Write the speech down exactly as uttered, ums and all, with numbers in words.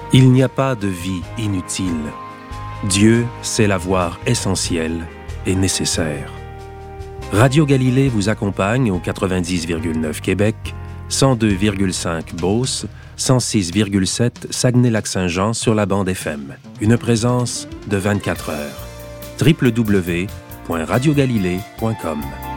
Il n'y a pas de vie inutile. Dieu sait la voir essentielle et nécessaire. Radio Galilée vous accompagne au quatre-vingt-dix virgule neuf Québec, cent deux virgule cinq Beauce, cent six virgule sept Saguenay-Lac-Saint-Jean sur la bande F M. Une présence de vingt-quatre heures. w w w point radio galilée point com